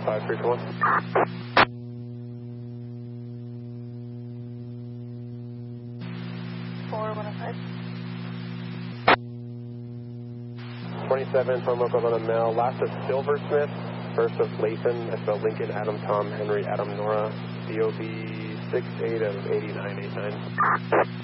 415 27 from Oklahoma Mail. Last of Silversmith, first of Lathan. I spelled Lincoln, Adam, Tom, Henry, Adam, Nora. DOB 68 of 8989.